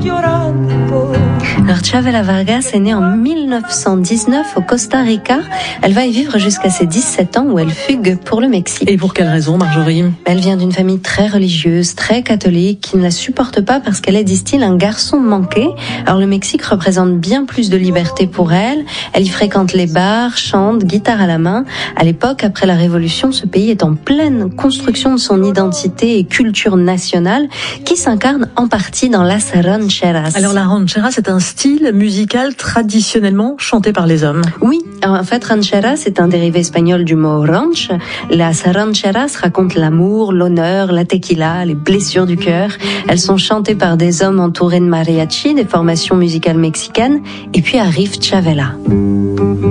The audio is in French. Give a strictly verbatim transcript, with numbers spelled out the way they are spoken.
Alors Chavela Vargas est née en mille neuf cent dix-neuf au Costa Rica. Elle va y vivre jusqu'à ses dix-sept ans où elle fugue pour le Mexique. Et pour quelle raison, Marjorie ? Elle vient d'une famille très religieuse, très catholique, qui ne la supporte pas parce qu'elle est, disent-ils, un garçon manqué. Alors le Mexique représente bien plus de liberté pour elle. Elle y fréquente les bars, chante, guitare à la main. À l'époque, après la Révolution, ce pays est en pleine construction de son identité et culture nationale qui s'incarne en partie dans las rancheras. Alors la ranchera, c'est un style musical traditionnellement chanté par les hommes. Oui, en fait, ranchera, c'est un dérivé espagnol du mot ranch. Las rancheras racontent l'amour, l'honneur, la tequila, les blessures du cœur. Elles sont chantées par des hommes entourés de mariachi, des formations musicales mexicaines. Et puis arrive Chavela.